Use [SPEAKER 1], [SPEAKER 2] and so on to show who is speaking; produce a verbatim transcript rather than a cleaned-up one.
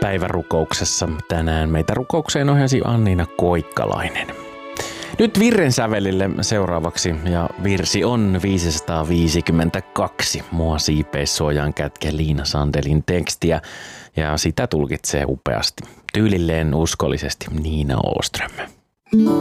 [SPEAKER 1] päivärukouksessa tänään. Meitä rukoukseen ohjasi Anniina Koikkalainen. Nyt virren sävelille seuraavaksi, ja virsi on viisisataaviisikymmentäkaksi. Mua siipeissuojaan kätke Liina Sandelin tekstiä, ja sitä tulkitsee upeasti, tyylilleen uskollisesti Niina Åström.